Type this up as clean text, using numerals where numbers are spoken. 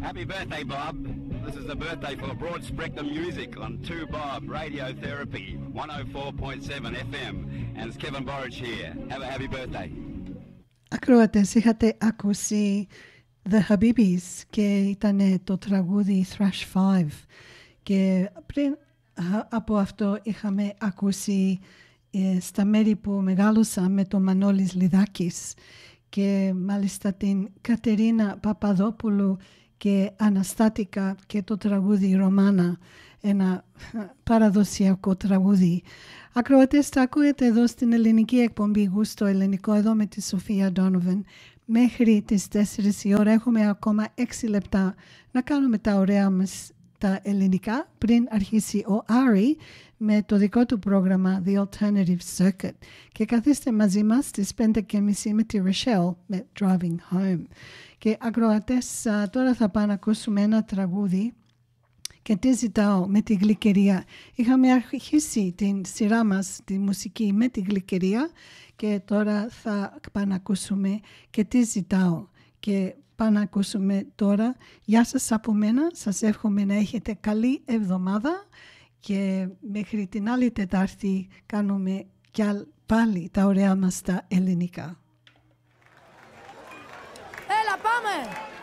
Happy birthday, Bob. This is the birthday for broad spectrum music on 2Bob Radiotherapy, 104.7 FM. And it's Kevin Borich here. Have a happy birthday. Ακροατές, είχατε ακούσει The Habibis και ήταν το τραγούδι Thrash 5 και πριν από αυτό είχαμε ακούσει στα μέρη που μεγάλωσα με τον Μανώλης Λιδάκης και μάλιστα την Κατερίνα Παπαδόπουλου και Αναστάτικα και το τραγούδι Ρωμάνα, ένα παραδοσιακό τραγούδι. Ακροατές, τα ακούετε εδώ στην ελληνική εκπομπή Γούστο Ελληνικό, εδώ με τη Σοφία Ντόνοβεν. Μέχρι τις 4 η ώρα έχουμε ακόμα 6 λεπτά να κάνουμε τα ωραία μας τα ελληνικά πριν αρχίσει ο Άρη με το δικό του πρόγραμμα The Alternative Circuit. Και καθίστε μαζί μας στις 5:30 με τη Rochelle με Driving Home. Και ακροατές, τώρα θα πάμε να ακούσουμε ένα τραγούδι και τι ζητάω με τη γλυκερία. Είχαμε αρχίσει την σειρά μας τη μουσική με τη γλυκερία και τώρα θα πάμε να ακούσουμε και τι ζητάω. Και πάμε να ακούσουμε τώρα. Γεια σας από μένα, σας εύχομαι να έχετε καλή εβδομάδα και μέχρι την άλλη Τετάρτη κάνουμε κι πάλι τα ωραία μας τα ελληνικά. Έλα, πάμε!